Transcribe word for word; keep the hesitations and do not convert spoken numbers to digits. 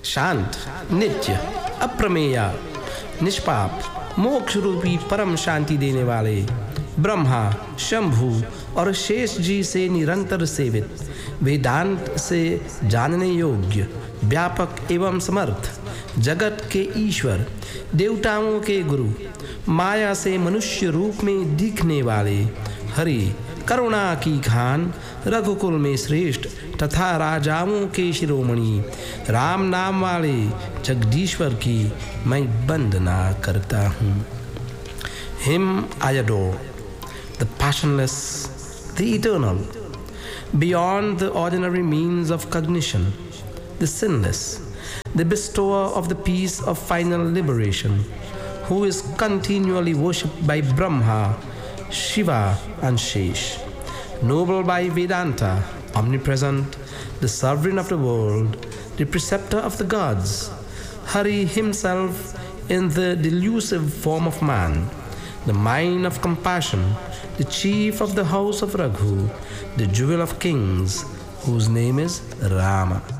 शांत, नित्य, अप्रमेय, निष्पाप, मोक्ष रूपी परम शांति देने वाले ब्रह्मा, शंभु और शेष जी से निरंतर सेवित, वेदांत से जानने योग्य, व्यापक एवं समर्थ, जगत के ईश्वर, देवताओं के गुरु, माया से मनुष्य रूप में दिखने वाले हरि, करुणा की खान, रघुकुल में श्रेष्ठ तथा राजाओं के शिरोमणि, राम नाम वाले जगदीश्वर की मैं वंदना करता हूँ। Him I adore, the passionless, the eternal, beyond the ordinary means of cognition, the sinless, the bestower of the peace of final liberation, who is continually worshipped by Brahma, Shiva and Shesh, noble by Vedanta, omnipresent, the sovereign of the world, the preceptor of the gods, Hari himself in the delusive form of man, the mine of compassion, the chief of the house of Raghu, the jewel of kings, whose name is Rama.